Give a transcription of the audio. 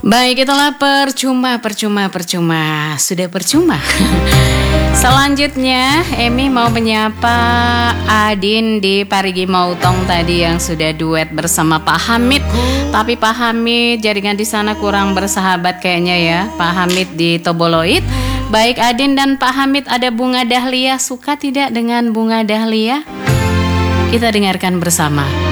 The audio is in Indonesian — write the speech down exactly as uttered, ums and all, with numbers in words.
Baik, itulah percuma, percuma, percuma. Sudah percuma. Selanjutnya, Emi mau menyapa Adin di Parigi Mautong tadi yang sudah duet bersama Pak Hamid. Tapi Pak Hamid jaringan di sana kurang bersahabat kayaknya ya. Pak Hamid di Toboloid. Baik Adin dan Pak Hamid, ada bunga dahlia. Suka tidak dengan bunga dahlia? Kita dengarkan bersama.